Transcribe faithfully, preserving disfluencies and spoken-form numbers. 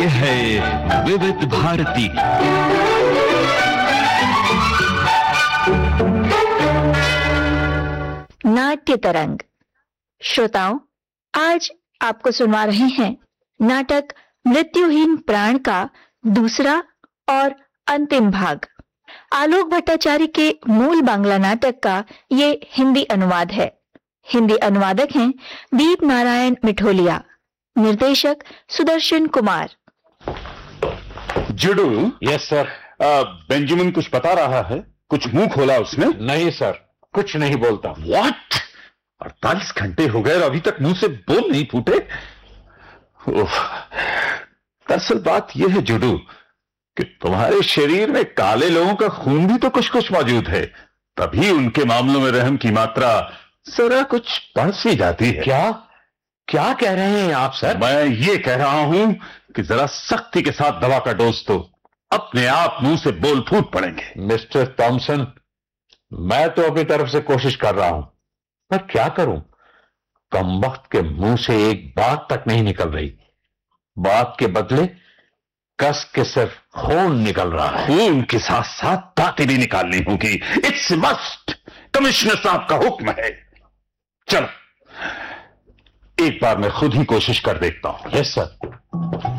ये है विविध भारती। नाट्य तरंग। श्रोताओं, आज आपको सुनवा रहे हैं नाटक मृत्युहीन प्राण का दूसरा और अंतिम भाग। आलोक भट्टाचार्य के मूल बांग्ला नाटक का ये हिंदी अनुवाद है। हिंदी अनुवादक हैं दीप नारायण मिठोलिया, निर्देशक Sudarshan Kumar. जुडू। Yes sir. Benjamin कुछ बता रहा है? कुछ मुंह खोला उसने? नहीं सर, कुछ नहीं बोलता। व्हाट? अड़तालीस घंटे हो गए और अभी तक मुंह से बोल नहीं फूटे। दरअसल बात यह है जुडू कि तुम्हारे शरीर में काले लोगों का खून भी तो कुछ कुछ मौजूद है, तभी उनके मामलों में रहम की मात्रा जरा कुछ बढ़ सी जाती है। क्या क्या कह रहे हैं आप सर? मैं ये कह रहा हूं कि जरा सख्ती के साथ दवा का डोज दो, अपने आप मुंह से बोल फूट पड़ेंगे। मिस्टर थॉमसन, मैं तो अपनी तरफ से कोशिश कर रहा हूं, पर क्या करूं, कमबख्त के मुंह से एक बात तक नहीं निकल रही। बात के बदले कस के सिर्फ खून निकल रहा है। खून के साथ साथ बातें भी निकालनी होगी। It's must. कमिश्नर साहब का हुक्म है। चलो एक बार मैं खुद ही कोशिश कर देखता हूं। Yes sir.